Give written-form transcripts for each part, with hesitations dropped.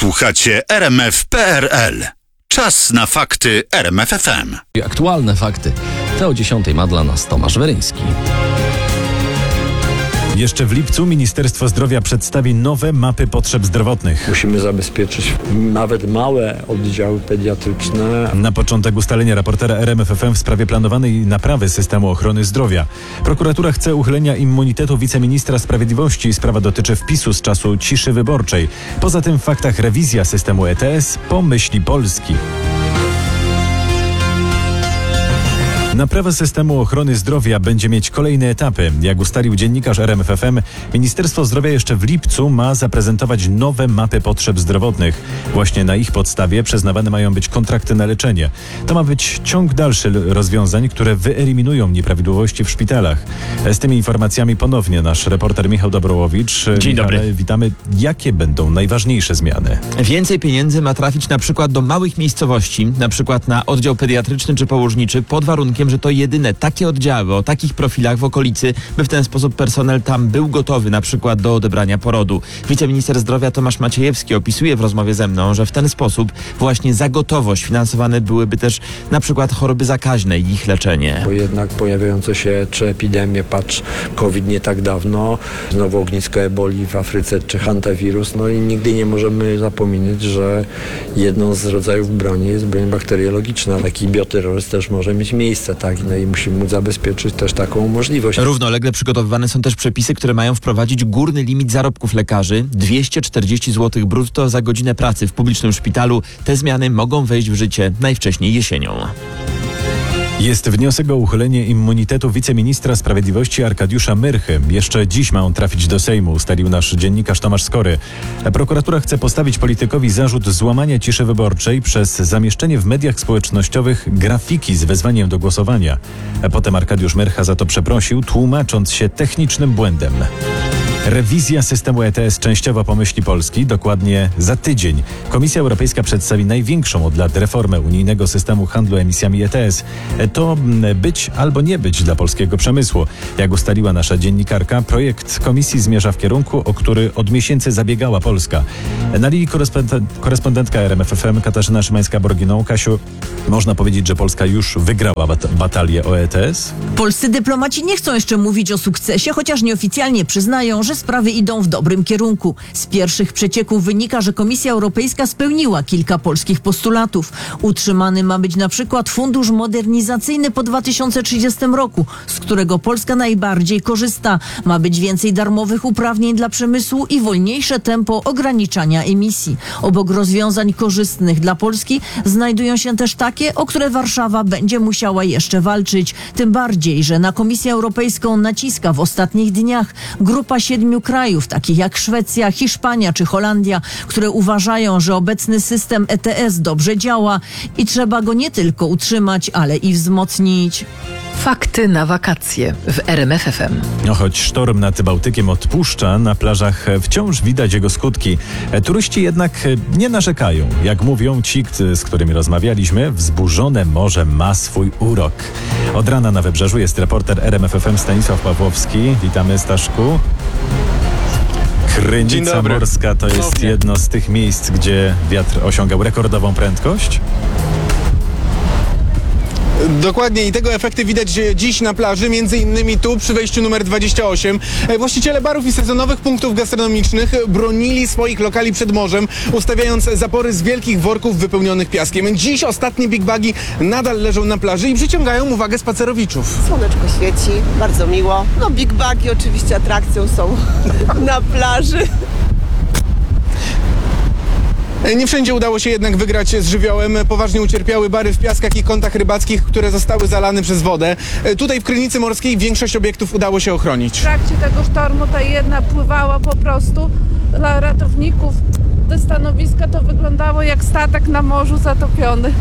Słuchacie RMF.pl. Czas na fakty RMF FM. Aktualne fakty. Te o 10 ma dla nas Tomasz Weryński. Jeszcze w lipcu Ministerstwo Zdrowia przedstawi nowe mapy potrzeb zdrowotnych. Musimy zabezpieczyć nawet małe oddziały pediatryczne. Na początek ustalenia raportera RMF FM w sprawie planowanej naprawy systemu ochrony zdrowia. Prokuratura chce uchylenia immunitetu wiceministra sprawiedliwości. Sprawa dotyczy wpisu z czasu ciszy wyborczej. Poza tym w faktach rewizja systemu ETS po myśli Polski. Naprawa systemu ochrony zdrowia będzie mieć kolejne etapy. Jak ustalił dziennikarz RMF FM, Ministerstwo Zdrowia jeszcze w lipcu ma zaprezentować nowe mapy potrzeb zdrowotnych. Właśnie na ich podstawie przyznawane mają być kontrakty na leczenie. To ma być ciąg dalszy rozwiązań, które wyeliminują nieprawidłowości w szpitalach. Z tymi informacjami ponownie nasz reporter Michał Dobrołowicz. Dzień dobry. Witamy. Jakie będą najważniejsze zmiany? Więcej pieniędzy ma trafić na przykład do małych miejscowości, na przykład na oddział pediatryczny czy położniczy, pod warunkiem, że to jedyne takie oddziały o takich profilach w okolicy, by w ten sposób personel tam był gotowy na przykład do odebrania porodu. Wiceminister zdrowia Tomasz Maciejewski opisuje w rozmowie ze mną, że w ten sposób właśnie za gotowość finansowane byłyby też na przykład choroby zakaźne i ich leczenie. Bo jednak pojawiające się czy epidemie, patrz COVID nie tak dawno, znowu ognisko eboli w Afryce czy hantawirus, no i nigdy nie możemy zapominać, że jedną z rodzajów broni jest broń bakteriologiczna. Taki bioterroryzm też może mieć miejsce, tak? No i musimy móc zabezpieczyć też taką możliwość. Równolegle przygotowywane są też przepisy, które mają wprowadzić górny limit zarobków lekarzy 240 zł brutto za godzinę pracy w publicznym szpitalu. Te zmiany mogą wejść w życie najwcześniej jesienią. Jest wniosek o uchylenie immunitetu wiceministra sprawiedliwości Arkadiusza Myrchy. Jeszcze dziś ma on trafić do Sejmu, ustalił nasz dziennikarz Tomasz Skory. Prokuratura chce postawić politykowi zarzut złamania ciszy wyborczej przez zamieszczenie w mediach społecznościowych grafiki z wezwaniem do głosowania. Potem Arkadiusz Myrcha za to przeprosił, tłumacząc się technicznym błędem. Rewizja systemu ETS częściowo po myśli Polski, dokładnie za tydzień. Komisja Europejska przedstawi największą od lat reformę unijnego systemu handlu emisjami ETS. To być albo nie być dla polskiego przemysłu. Jak ustaliła nasza dziennikarka, projekt komisji zmierza w kierunku, o który od miesięcy zabiegała Polska. Na linii korespondentka RMF FM Katarzyna Szymańska-Borginą. Kasiu, można powiedzieć, że Polska już wygrała batalię o ETS? Polscy dyplomaci nie chcą jeszcze mówić o sukcesie, chociaż nieoficjalnie przyznają, że sprawy idą w dobrym kierunku. Z pierwszych przecieków wynika, że Komisja Europejska spełniła kilka polskich postulatów. Utrzymany ma być na przykład fundusz modernizacyjny po 2030 roku, z którego Polska najbardziej korzysta. Ma być więcej darmowych uprawnień dla przemysłu i wolniejsze tempo ograniczania emisji. Obok rozwiązań korzystnych dla Polski znajdują się też takie, o które Warszawa będzie musiała jeszcze walczyć. Tym bardziej, że na Komisję Europejską naciska w ostatnich dniach grupa 7 krajów, takich jak Szwecja, Hiszpania czy Holandia, które uważają, że obecny system ETS dobrze działa i trzeba go nie tylko utrzymać, ale i wzmocnić. Fakty na wakacje w RMF FM. No, choć sztorm nad Bałtykiem odpuszcza, na plażach wciąż widać jego skutki. Turyści jednak nie narzekają. Jak mówią ci, z którymi rozmawialiśmy, wzburzone morze ma swój urok. Od rana na wybrzeżu jest reporter RMF FM Stanisław Pawłowski. Witamy, Staszku. Krynica Morska to jest jedno z tych miejsc, gdzie wiatr osiągał rekordową prędkość. Dokładnie i tego efekty widać dziś na plaży, między innymi tu przy wejściu numer 28. Właściciele barów i sezonowych punktów gastronomicznych bronili swoich lokali przed morzem, ustawiając zapory z wielkich worków wypełnionych piaskiem. Dziś ostatnie big bagi nadal leżą na plaży i przyciągają uwagę spacerowiczów. Słoneczko świeci, bardzo miło. No big bagi oczywiście atrakcją są na plaży. Nie wszędzie udało się jednak wygrać z żywiołem. Poważnie ucierpiały bary w piaskach i kątach rybackich, które zostały zalane przez wodę. Tutaj w Krynicy Morskiej większość obiektów udało się ochronić. W trakcie tego sztormu ta jedna pływała po prostu. Dla ratowników te stanowiska to wyglądało jak statek na morzu zatopiony.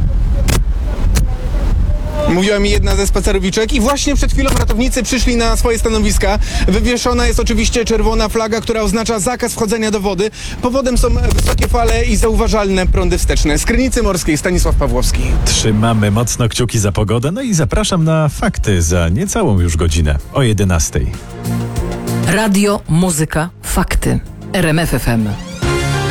Mówiła mi jedna ze spacerowiczek i właśnie przed chwilą ratownicy przyszli na swoje stanowiska. Wywieszona jest oczywiście czerwona flaga, która oznacza zakaz wchodzenia do wody. Powodem są wysokie fale i zauważalne prądy wsteczne. Z Krynicy Morskiej Stanisław Pawłowski. Trzymamy mocno kciuki za pogodę, no i zapraszam na fakty za niecałą już godzinę o 11:00. Radio, muzyka, fakty. RMF FM.